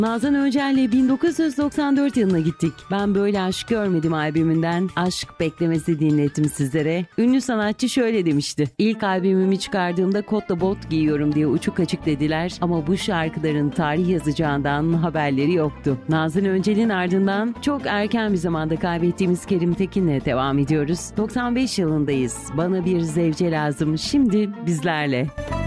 Nazan Öncel'le 1994 yılına gittik. Ben Böyle Aşk Görmedim albümünden Aşk Beklemesi dinlettim sizlere. Ünlü sanatçı şöyle demişti: İlk albümümü çıkardığımda kotla bot giyiyorum diye uçuk açık dediler ama bu şarkıların tarih yazacağından haberleri yoktu. Nazan Öncel'in ardından çok erken bir zamanda kaybettiğimiz Kerim Tekin'le devam ediyoruz. 95 yılındayız. Bana bir zevce lazım şimdi bizlerle.